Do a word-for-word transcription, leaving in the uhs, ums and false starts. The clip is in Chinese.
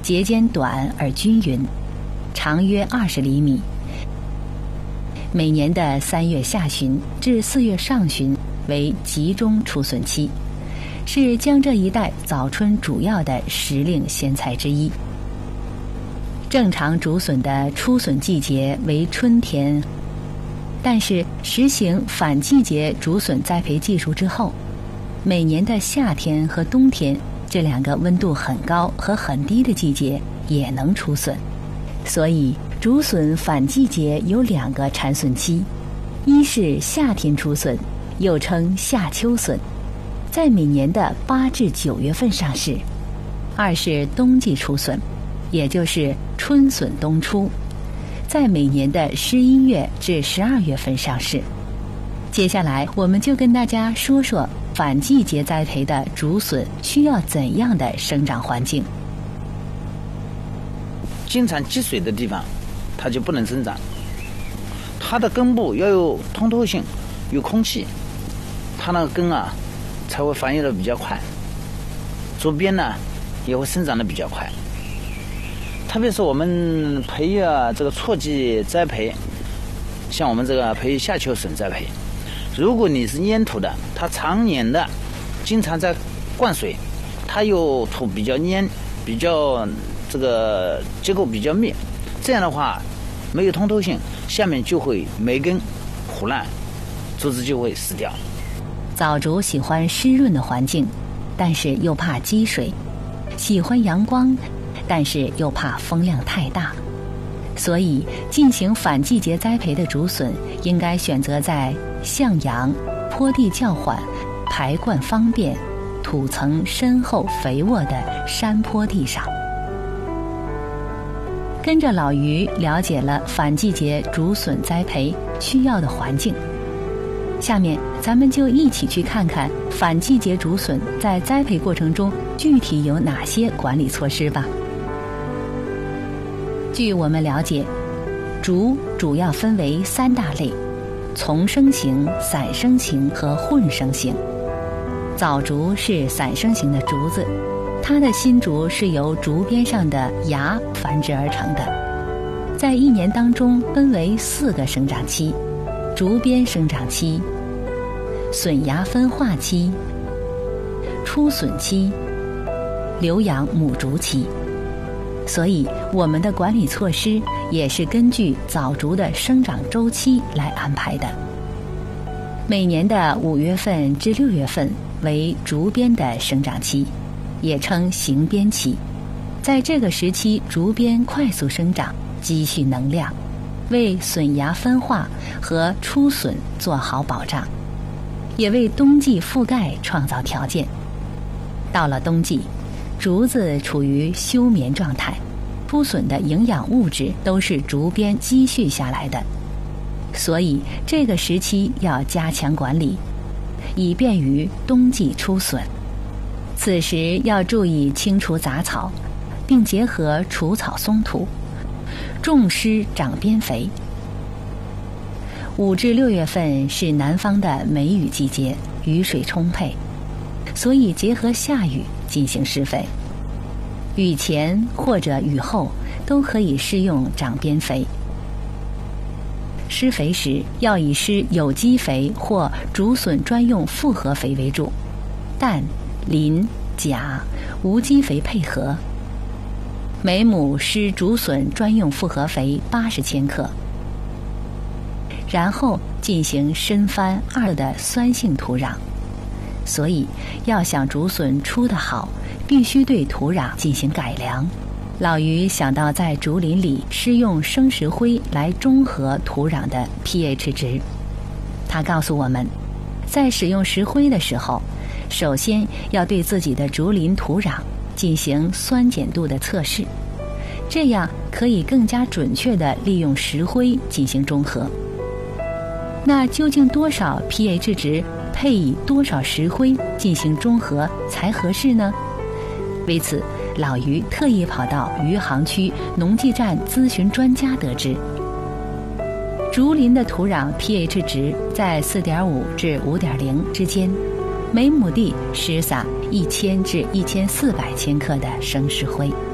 节间短而均匀，长约二十厘米。每年的三月下旬至四月上旬为集中出笋期，是江浙一带早春主要的时令鲜菜之一。正常竹笋的出笋季节为春天，但是实行反季节竹笋栽培技术之后，每年的夏天和冬天这两个温度很高和很低的季节也能出笋。所以竹笋反季节有两个产笋期，一是夏天出笋，又称夏秋笋，在每年的八至九月份上市；二是冬季出笋，也就是春笋冬出，在每年的十一月至十二月份上市。接下来我们就跟大家说说反季节栽培的竹笋需要怎样的生长环境。 经常积水的地方它就不能生长，它的根部要有通透性，有空气，它那个根啊才会繁育的比较快，竹编呢也会生长的比较快。特别是我们培育啊这个错季栽培，像我们这个培育夏秋笋栽培，如果你是粘土的，它常年的经常在灌水，它又土比较粘，比较这个结构比较密，这样的话没有通透性，下面就会霉根腐烂，竹子就会死掉。 枣竹喜欢湿润的环境，但是又怕积水，喜欢阳光，但是又怕风量太大，所以进行反季节栽培的竹笋应该选择在向阳、坡地较缓、排灌方便、土层深厚肥沃的山坡地上。跟着老于了解了反季节竹笋栽培需要的环境，下面咱们就一起去看看反季节竹笋在栽培过程中具体有哪些管理措施吧。据我们了解，竹主要分为三大类：丛生型、散生型和混生型。枣竹是散生型的竹子，它的新竹是由竹边上的芽繁殖而成的，在一年当中分为四个生长期：竹边生长期、笋芽分化期、出笋期、留养母竹期。所以我们的管理措施也是根据枣竹的生长周期来安排的。每年的五月份至六月份为竹边的生长期，也称行边期。在这个时期，竹边快速生长，积蓄能量，为笋芽分化和出笋做好保障，也为冬季覆盖创造条件。到了冬季，竹子处于休眠状态，出笋的营养物质都是竹边积蓄下来的，所以这个时期要加强管理，以便于冬季出笋。此时要注意清除杂草，并结合除草松土，重施长边肥。五至六月份是南方的梅雨季节，雨水充沛，所以结合下雨进行施肥。雨前或者雨后都可以施用长边肥。施肥时要以施有机肥或竹笋专用复合肥为主，氮、磷、钾、无机肥配合。每亩施竹笋专用复合肥八十千克，然后进行深翻二的酸性土壤。所以要想竹笋出得好，必须对土壤进行改良。老于想到在竹林里施用生石灰来中和土壤的 pH 值。他告诉我们，在使用石灰的时候，首先要对自己的竹林土壤进行酸碱度的测试，这样可以更加准确地利用石灰进行中和。那究竟多少 pH 值配以多少石灰进行中和才合适呢？为此，老于特意跑到余杭区农技站咨询专家得知，竹林的土壤 pH 值在 四点五 至 五点零 之间，每亩地施撒一千至一千四百千克的生石灰。